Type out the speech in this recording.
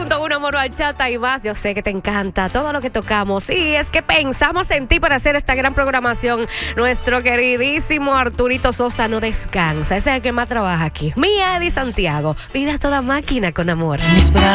106.1 Amor Bachata y más. Yo sé que te encanta todo lo que tocamos. Y es que pensamos en ti para hacer esta gran programación. Nuestro queridísimo Arturito Sosa no descansa. Ese es el que más trabaja aquí. Mía Eddie Santiago. Vida a toda máquina con amor.